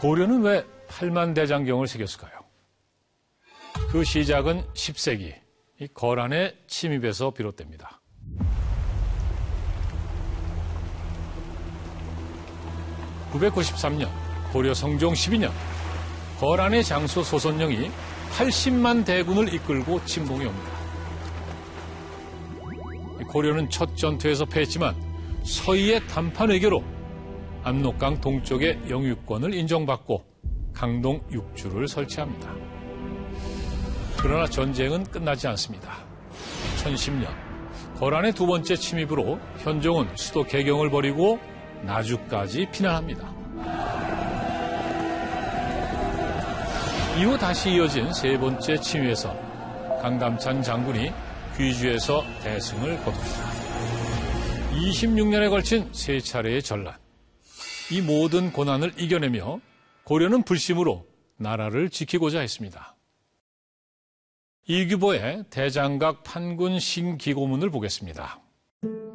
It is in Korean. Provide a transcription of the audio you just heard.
고려는 왜 팔만대장경을 새겼을까요? 그 시작은 10세기 이 거란의 침입에서 비롯됩니다. (993년) 고려 성종 12년 거란의 장수 소선영이 80만 대군을 이끌고 침공해 옵니다. 고려는 첫 전투에서 패했지만 서희의 단판 외교로 압록강 동쪽의 영유권을 인정받고 강동 6주를 설치합니다. 그러나 전쟁은 끝나지 않습니다. 1010년 거란의 두 번째 침입으로 현종은 수도 개경을 버리고 나주까지 피난합니다. 이후 다시 이어진 세 번째 침입에서 강담찬 장군이 귀주에서 대승을 거둡니다. 26년에 걸친 세 차례의 전란. 이 모든 고난을 이겨내며 고려는 불심으로 나라를 지키고자 했습니다. 이규보의 대장각 판군 신기고문을 보겠습니다.